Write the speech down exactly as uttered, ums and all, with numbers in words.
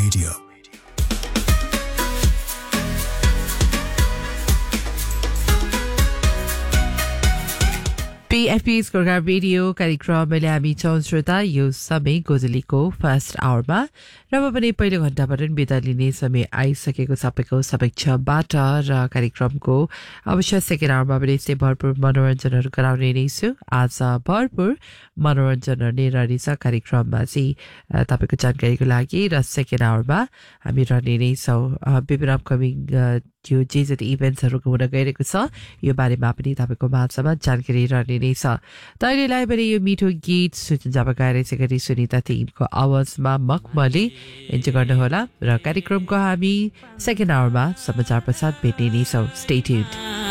Media. P F P's Gorgar Radio कार्यक्रम मैले हामी छौं श्रोता यो समय गोजलीको फर्स्ट आवरमा र अब पनि पहिलो घण्टाबाट बिदा लिने समय आइसकेको सबैको समीक्षाबाट र कार्यक्रमको अवश्य सेकेन्ड आवरमा पनि यस्तै भरपूर मनोरञ्जनहरू गराउने नै छु आज भरपूर मनोरञ्जनहरू नै रहनेछ कार्यक्रममा चाहिँ तपाईको जानकारीको लागि र सेकेन्ड आवरमा हामी रहने नै छौं विभिन्न अपकमिङ यो जे जति इभेन्ट्सहरुको हुन गइरहेको छ यो बारेमा पनि तपाईको माझमा जानकारी रहने नै छ तैलेलाई पनि यो मिठो गीत जब गाएर चाहिँ गरी सुनिता थिमको आवाजमा मखमली इन्जोय गर्नु होला र कार्यक्रमको हामी सेकेन्ड आवरमा समाचार पश्चात भेट्ने नै छौं स्टे ट्युन्ड